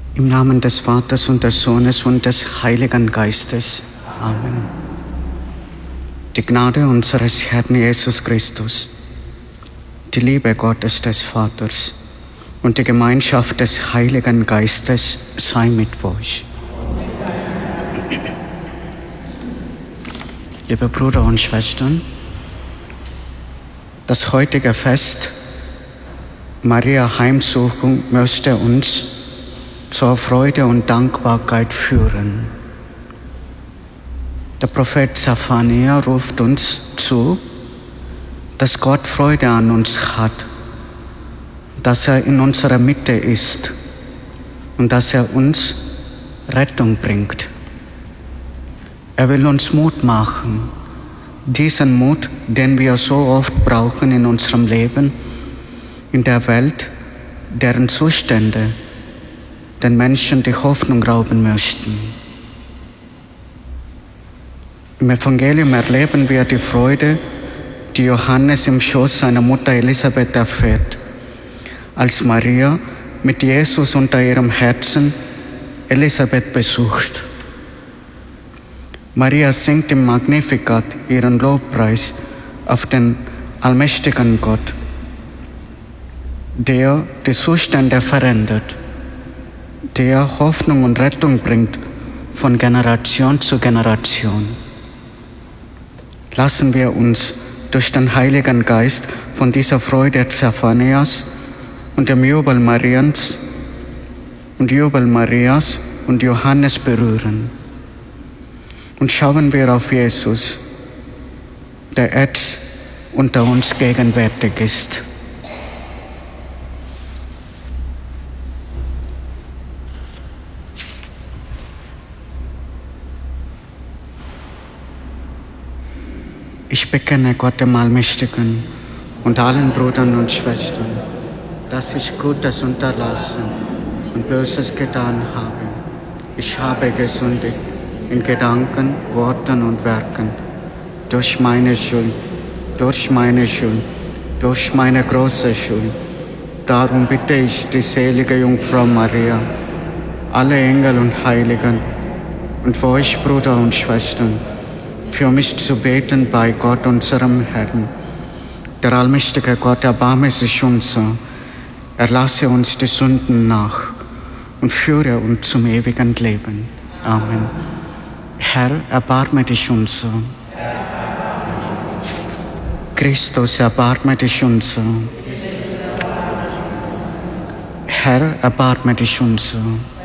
Im Namen des Vaters und des Sohnes und des Heiligen Geistes. Amen. Die Gnade unseres Herrn Jesus Christus, die Liebe Gottes des Vaters und die Gemeinschaft des Heiligen Geistes sei mit euch. Liebe Brüder und Schwestern, das heutige Fest Maria Heimsuchung möchte uns zur Freude und Dankbarkeit führen. Der Prophet Zephania ruft uns zu, dass Gott Freude an uns hat, dass er in unserer Mitte ist und dass er uns Rettung bringt. Er will uns Mut machen, diesen Mut, den wir so oft brauchen in unserem Leben, in der Welt, deren Zustände den Menschen die Hoffnung rauben möchten. Im Evangelium erleben wir die Freude, die Johannes im Schoß seiner Mutter Elisabeth erfährt, als Maria mit Jesus unter ihrem Herzen Elisabeth besucht. Maria singt im Magnificat ihren Lobpreis auf den allmächtigen Gott, der die Zustände verändert, der Hoffnung und Rettung bringt von Generation zu Generation. Lassen wir uns durch den Heiligen Geist von dieser Freude Zephanias und dem Jubel Marias und Johannes berühren. Und schauen wir auf Jesus, der jetzt unter uns gegenwärtig ist. Ich bekenne Gott dem Allmächtigen und allen Brüdern und Schwestern, dass ich Gutes unterlassen und Böses getan habe. Ich habe gesündigt in Gedanken, Worten und Werken, durch meine Schuld, durch meine große Schuld. Darum bitte ich die selige Jungfrau Maria, alle Engel und Heiligen und für euch Brüder und Schwestern, für mich zu beten bei Gott, unserem Herrn. Der allmächtige Gott, erbarme sich unser, erlasse uns die Sünden nach und führe uns zum ewigen Leben. Amen. Herr, erbarme dich unser. Christus, erbarme dich unser. Herr, erbarme dich unser.